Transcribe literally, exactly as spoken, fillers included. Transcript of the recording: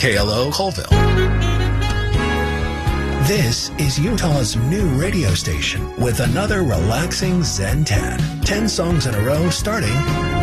K L O Colville. This is Utah's new radio station with another relaxing Zen ten. Ten songs in a row starting